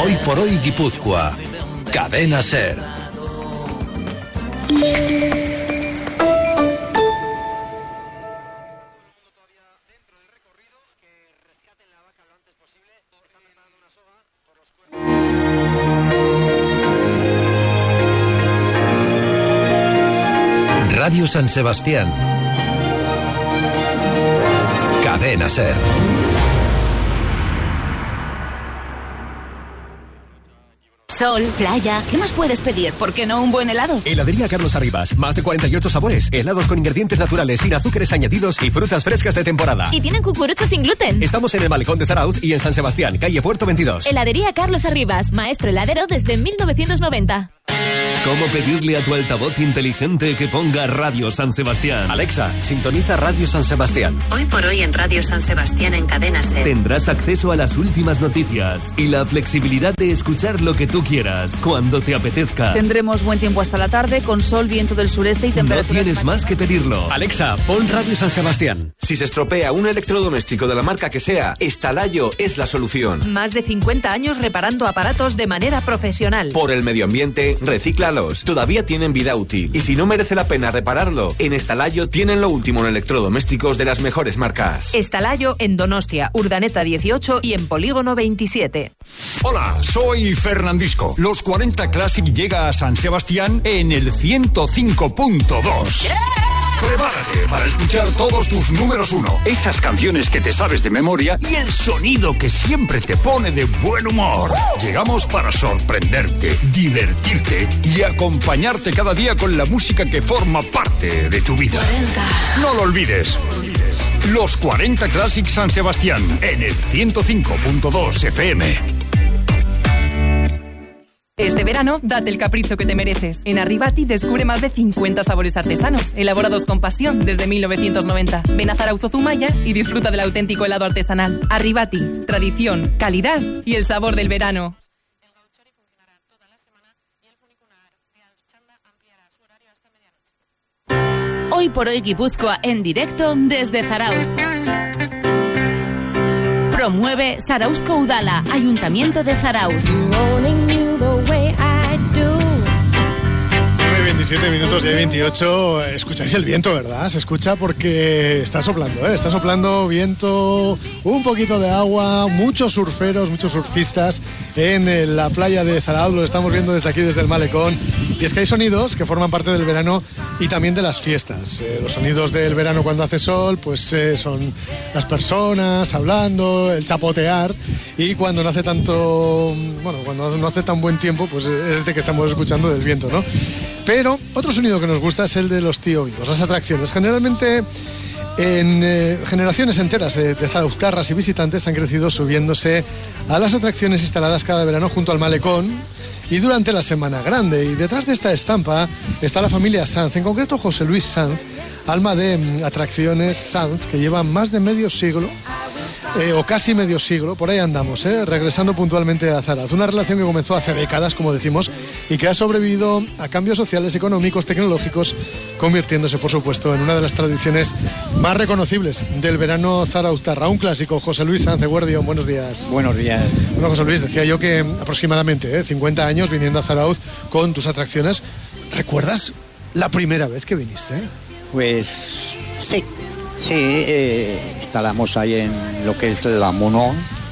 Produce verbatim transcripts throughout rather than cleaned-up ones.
Hoy por hoy Guipúzcoa. Cadena SER. Radio San Sebastián. Cadena SER. Sol, playa, ¿qué más puedes pedir? ¿Por qué no un buen helado? Heladería Carlos Arribas, más de cuarenta y ocho sabores, helados con ingredientes naturales, sin azúcares añadidos y frutas frescas de temporada. Y tienen cucuruchos sin gluten. Estamos en el Malecón de Zarauz y en San Sebastián, calle Puerto veintidós. Heladería Carlos Arribas, maestro heladero desde mil novecientos noventa. ¿Cómo pedirle a tu altavoz inteligente que ponga Radio San Sebastián? Alexa, sintoniza Radio San Sebastián. Hoy por hoy en Radio San Sebastián en Cadena SER. Tendrás acceso a las últimas noticias y la flexibilidad de escuchar lo que tú quieras, cuando te apetezca. Tendremos buen tiempo hasta la tarde, con sol, viento del sureste y temperaturas... No tienes más que pedirlo. Alexa, pon Radio San Sebastián. Si se estropea un electrodoméstico de la marca que sea, Estalayo es la solución. Más de cincuenta años reparando aparatos de manera profesional. Por el medio ambiente, recíclalos. Todavía tienen vida útil. Y si no merece la pena repararlo, en Estalayo tienen lo último en electrodomésticos de las mejores marcas. Estalayo en Donostia, Urdaneta dieciocho y en Polígono veintisiete. Hola, soy Fernandisco. Los cuarenta Classic llega a San Sebastián en el ciento cinco punto dos. Yeah. Prepárate para escuchar todos tus números uno, esas canciones que te sabes de memoria y el sonido que siempre te pone de buen humor. Llegamos para sorprenderte, divertirte y acompañarte cada día con la música que forma parte de tu vida. No lo olvides. Los cuarenta Classic San Sebastián en el ciento cinco punto dos F M. Este verano, date el capricho que te mereces. En Arribati descubre más de cincuenta sabores artesanos, elaborados con pasión desde mil novecientos noventa. Ven a Zarauzo Zumaya y disfruta del auténtico helado artesanal. Arribati, tradición, calidad y el sabor del verano. El Gauchori funcionará toda la semana y el funicular de Alchanda ampliará su horario hasta medianoche. Hoy por hoy Guipúzcoa en directo desde Zarauz. Promueve Zarauzko Udala, Ayuntamiento de Zarauz. veintisiete minutos y veintiocho, escucháis el viento, ¿verdad? Se escucha porque está soplando, ¿eh? Está soplando viento, un poquito de agua, muchos surferos, muchos surfistas en la playa de Zarauz, lo estamos viendo desde aquí, desde el malecón. Y es que hay sonidos que forman parte del verano y también de las fiestas. Eh, los sonidos del verano cuando hace sol, pues eh, son las personas hablando, el chapotear, y cuando no hace tanto, bueno, cuando no hace tan buen tiempo, pues es este que estamos escuchando del viento, ¿no? Pero otro sonido que nos gusta es el de los tío vivos, las atracciones. Generalmente en eh, generaciones enteras eh, de zarauztarras y visitantes han crecido subiéndose a las atracciones instaladas cada verano junto al malecón y durante la Semana Grande. Y detrás de esta estampa está la familia Sanz, en concreto José Luis Sanz, alma de mm, atracciones Sanz, que lleva más de medio siglo, eh, o casi medio siglo, por ahí andamos, eh, regresando puntualmente a Zarauz. Una relación que comenzó hace décadas, como decimos, y que ha sobrevivido a cambios sociales, económicos, tecnológicos, convirtiéndose, por supuesto, en una de las tradiciones más reconocibles del verano zarauztarra. Un clásico. José Luis Sanz, Guardión, buenos días. Buenos días. Bueno, José Luis, decía yo que aproximadamente eh, cincuenta años viniendo a Zarauz con tus atracciones. ¿Recuerdas la primera vez que viniste? Pues sí, sí, eh, instalamos ahí en lo que es la Mono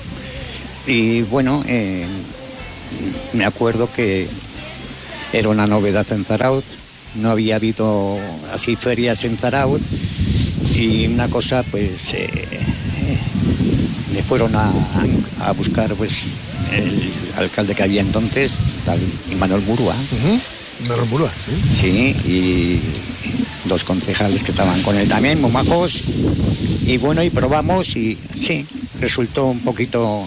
y bueno, eh, me acuerdo que era una novedad en Zarauz, no había habido así ferias en Zarauz y una cosa pues eh, eh, le fueron a, a buscar pues el alcalde que había entonces, tal Imanol Murua. Uh-huh. Imanol Murua, sí. Sí, y dos concejales que estaban con él también, muy majos, y bueno, y probamos y sí, resultó un poquito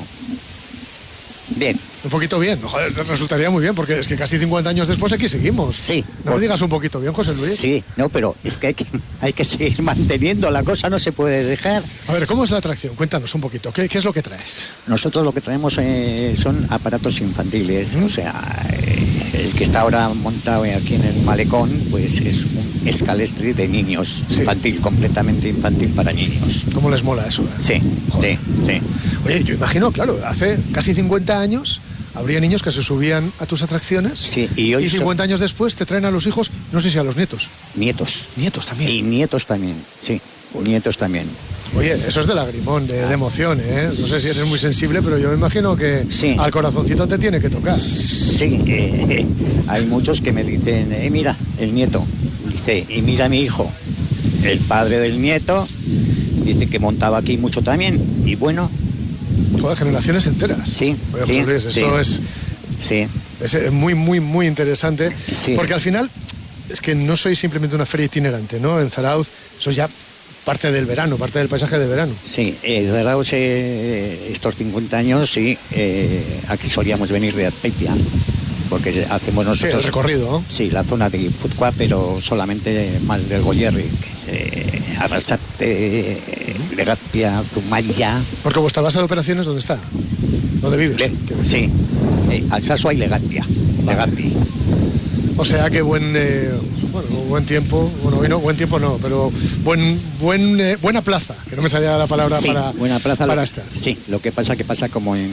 bien. Un poquito bien, joder, resultaría muy bien, porque es que casi cincuenta años después aquí seguimos. Sí. No me digas un poquito bien, José Luis. Sí, no, pero es que hay que, hay que seguir manteniendo, la cosa no se puede dejar. A ver, ¿cómo es la atracción? Cuéntanos un poquito, ¿qué, qué es lo que traes? Nosotros lo que traemos eh, son aparatos infantiles, ¿Mm? o sea, eh, el que está ahora montado aquí en el malecón, pues es un escalestre de niños, sí. infantil, completamente infantil para niños. ¿Cómo les mola eso? Eh? Sí, joder. sí, sí. Oye, yo imagino, claro, hace casi cincuenta años... habría niños que se subían a tus atracciones sí, y, hoy y cincuenta son... años después te traen a los hijos, no sé si a los nietos. Nietos. Nietos también. Y nietos también, sí, nietos también. Oye, eso es de lagrimón, de, de emoción, ¿eh? No sé si eres muy sensible, pero yo me imagino que sí. al corazoncito te tiene que tocar. Sí, eh, hay muchos que me dicen, eh, mira, el nieto, dice, y mira mi hijo, el padre del nieto, dice que montaba aquí mucho también, y bueno... Joder, generaciones enteras. Sí, Oye, sí, Luis, esto sí. es, sí. es muy, muy, muy interesante, sí. porque al final es que no soy simplemente una feria itinerante, ¿no? En Zarauz, eso ya... parte del verano, parte del paisaje de verano. Sí, eh, Zarauz eh, estos cincuenta años, sí, eh, aquí solíamos venir de Azpeitia, porque hacemos nosotros... Sí, el recorrido, ¿no? Sí, la zona de Guipúzcoa, pero solamente más del Goierri, que es eh, Arrasate, Legazpia, Zumaya... Porque vuestra base de operaciones, ¿dónde está? ¿Dónde vives? Le, sí, eh, Alsasua y Legazpia, vale. Legazpi. O sea que buen... Eh, bueno, buen tiempo, bueno, hoy no, buen tiempo no, pero buen, buen, eh, buena plaza, que no me salía la palabra sí, para, buena plaza para lo, estar. Sí, lo que pasa que pasa como en,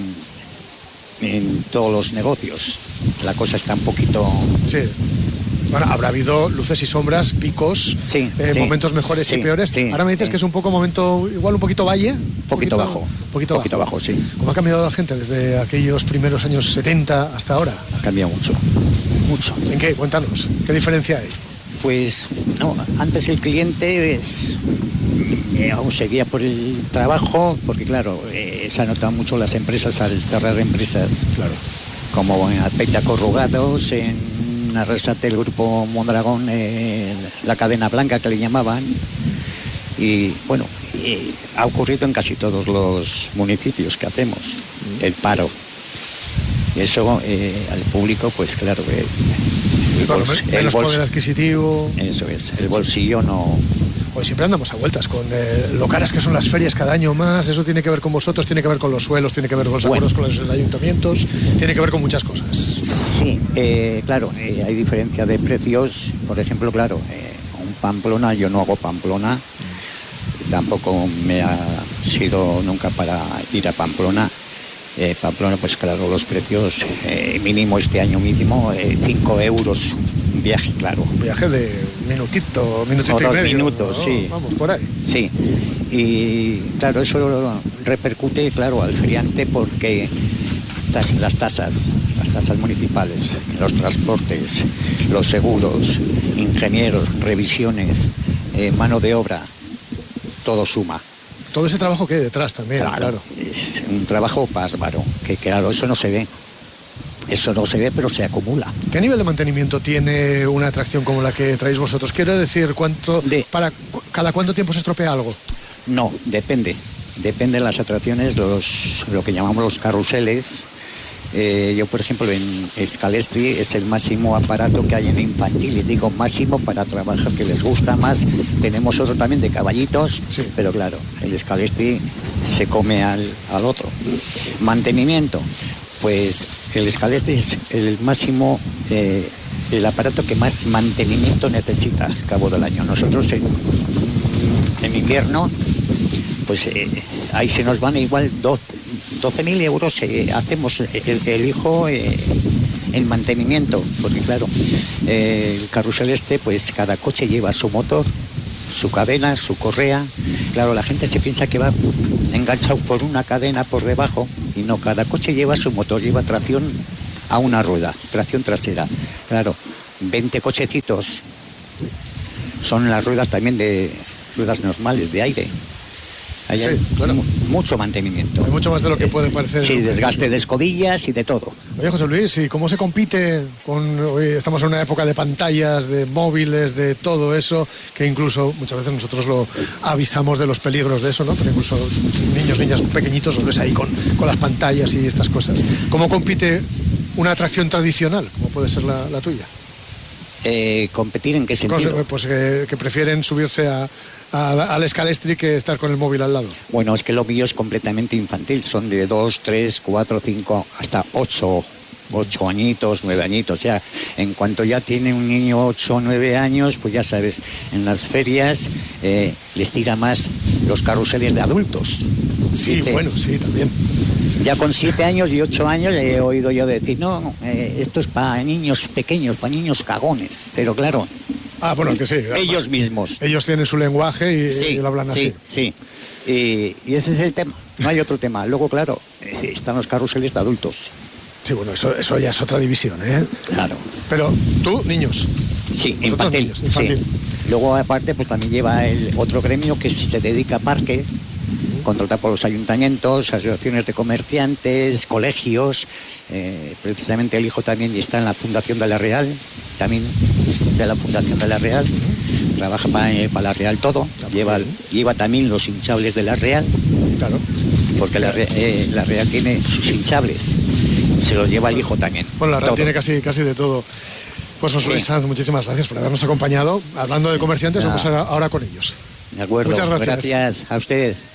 en todos los negocios, la cosa está un poquito... Sí, bueno, habrá habido luces y sombras, picos, sí, eh, sí, momentos mejores sí, y peores. Sí, Ahora me dices sí. que es un poco momento, igual un poquito valle. Un poquito, poquito bajo. Poquito, poquito bajo. bajo, sí. ¿Cómo ha cambiado la gente desde aquellos primeros años setenta hasta ahora? Ha cambiado mucho, mucho. ¿En qué? Cuéntanos, ¿qué diferencia hay? Pues no, antes el cliente es, eh, aún seguía por el trabajo, porque claro, eh, se han notado mucho las empresas al cerrar empresas, claro, como en Azpeitia Corrugados, en Arrasate el grupo Mondragón, eh, la cadena blanca que le llamaban, y bueno, y ha ocurrido en casi todos los municipios que hacemos, el paro. Y eso eh, al público, pues claro, eh, el, bueno, bols, menos el bols, poder adquisitivo. Eso es, el bolsillo no... Hoy siempre andamos a vueltas con eh, lo caras que son las ferias cada año más. Eso tiene que ver con vosotros, tiene que ver con los suelos, tiene que ver con los acuerdos bueno. con los ayuntamientos, tiene que ver con muchas cosas. Sí, eh, claro, eh, hay diferencia de precios. Por ejemplo, claro, eh, un Pamplona, yo no hago Pamplona, tampoco me ha sido nunca para ir a Pamplona. Eh, Pamplona, pues claro, los precios eh, mínimo este año mismo, eh, cinco euros un viaje, claro. Un viaje de minutito, minutito y medio. minutos, ¿no? sí. Vamos, por ahí. Sí, y claro, eso repercute, claro, al feriante porque tas, las tasas, las tasas municipales, los transportes, los seguros, ingenieros, revisiones, eh, mano de obra, todo suma. Todo ese trabajo que hay detrás también, claro. claro. Es un trabajo bárbaro, que claro, eso no se ve. Eso no se ve, pero se acumula. ¿Qué nivel de mantenimiento tiene una atracción como la que traéis vosotros? Quiero decir, ¿cuánto de... para cada cuánto tiempo se estropea algo? No, depende. Depende de las atracciones, los, lo que llamamos los carruseles. Eh, yo, por ejemplo, en Scalestri es el máximo aparato que hay en infantil, y digo máximo para trabajar, que les gusta más. Tenemos otro también de caballitos, sí. Pero claro, el Scalestri se come al, al otro. Mantenimiento, pues el Scalestri es el máximo, eh, el aparato que más mantenimiento necesita al cabo del año. Nosotros en, en invierno, pues eh, ahí se nos van igual dos doce mil euros, eh, hacemos el, el hijo eh, el mantenimiento, porque claro, eh, el carrusel este, pues cada coche lleva su motor, su cadena, su correa. Claro, la gente se piensa que va enganchado por una cadena por debajo, y no, cada coche lleva su motor, lleva tracción a una rueda, tracción trasera. Claro, veinte cochecitos son las ruedas también de ruedas normales de aire. Hay sí, claro. mucho mantenimiento. Hay mucho más de lo que puede parecer. Sí, desgaste de escobillas y de todo. Oye, José Luis, ¿y cómo se compite con... Hoy estamos en una época de pantallas, de móviles, de todo eso, que incluso muchas veces nosotros lo avisamos de los peligros de eso, ¿no? Pero incluso niños, niñas pequeñitos los ves ahí con, con las pantallas y estas cosas. ¿Cómo compite una atracción tradicional, como puede ser la, la tuya? Eh, ¿Competir en qué sentido? Pues que, que prefieren subirse a... al Scalestri que estar con el móvil al lado. Bueno, es que lo mío es completamente infantil, son de dos, tres, cuatro, cinco, hasta ocho, ocho añitos, nueve añitos ya. En cuanto ya tiene un niño ocho o nueve años, pues ya sabes, en las ferias eh, les tira más los carruseles de adultos. Sí, ¿sí? Bueno, sí, también. Ya con siete años y ocho años le he oído yo decir, no, eh, esto es para niños pequeños, para niños cagones. Pero claro... Ah, bueno, que sí. Ellos mismos. Ellos tienen su lenguaje y, sí, y lo hablan sí, así. Sí, sí. Y, y ese es el tema. No hay otro tema. Luego, claro, eh, están los carruseles de adultos. Sí, bueno, eso, eso ya es otra división, ¿eh? Claro. Pero tú, niños. Sí, infantil. Niños, infantil. Sí. Luego, aparte, pues también lleva el otro gremio que si se dedica a parques, contratado por los ayuntamientos, asociaciones de comerciantes, colegios. Eh, precisamente el hijo también está en la Fundación de la Real, también de la Fundación de la Real. Trabaja para, eh, para la Real todo. Lleva, lleva también los hinchables de la Real. Claro. Porque la, eh, la Real tiene sus hinchables. Se los lleva el hijo también. Bueno, la Real todo. tiene casi, casi de todo. Pues José Luis Sanz, muchísimas gracias por habernos acompañado. Hablando de comerciantes, Ah. vamos ahora, ahora con ellos. De acuerdo. Muchas gracias. Gracias a usted.